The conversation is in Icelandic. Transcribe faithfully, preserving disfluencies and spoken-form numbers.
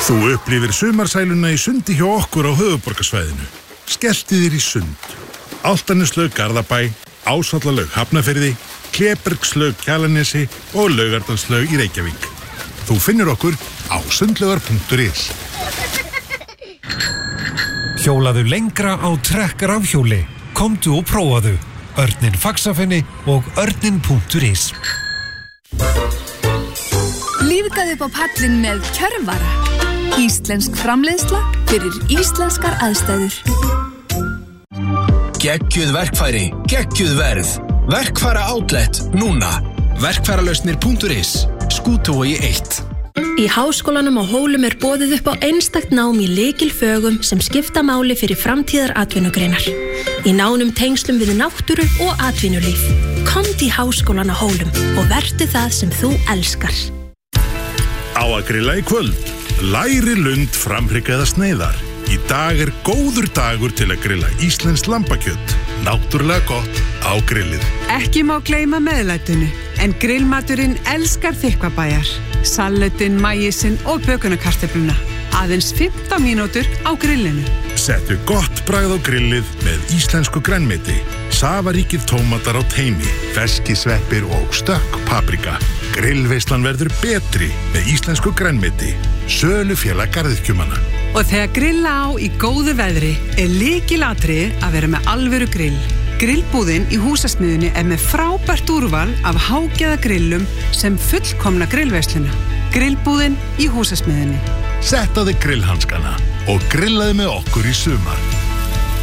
Þú upplifir sumarsæluna í sundi hjá okkur á höfuðborgarsvæðinu. Skelltu þér í sund. Álftaneslaug Garðabæ, Ásvallalaug Hafnarfirði, Klébergslaug Kjalarnesi og Laugardalslaug í Reykjavík. Þú finnur okkur á sundlaugar punktur is. Hjólaðu lengra á Trekk rafhjóli. Komdu og prófaðu. Örninn Faxafinni og örninn punktur is. Lífgaðu upp á pallinn með Kjörvara. Íslensk framleiðsla fyrir íslenskar aðstæður. Geggjuð verkfæri, geggjuð verð. Verkfæra outlet núna. verkfæralausnir punktur is. Skútuvogi eitt. Í Háskólanum á Hólum er boðið upp á einstakt nám í lykilfögum sem skipta máli fyrir framtíðar atvinnugreinar. Í nánum tengslum við náttúru og atvinnulíf. Komdu í Háskólan á Hólum og vertu það sem þú elskar. Á að grilla í kvöld. Læri lund framhryggaða sneiðar. Í dag er góður dagur til að grilla íslenskt lambakjöt. Náttúrulega gott á grillið. Ekki má gleyma meðlætinu, en grillmaturinn elskar Þykkvabæjar. Salatinn, maísinn og bökunarkartöfluna. Aðeins fimmtán mínútur á grillinu. Settu gott bragð á grillið með íslensku grænmeti. Safaríkir tómatar á teimi, ferskisveppir og stökk paprika. Grillveislan verður betri með íslensku grænmeti. Sölufélag garðyrkjumanna. Og þegar grilla á í góðu veðri er lykilatriði að vera með alvöru grill. Grillbúðin í húsasmiðjunni er með frábært úrval af hágæðagrillum sem fullkomna grillveisluna. Grillbúðin í húsasmiðjunni. Sett á þig grillhanskana og grillaði með okkur í sumar.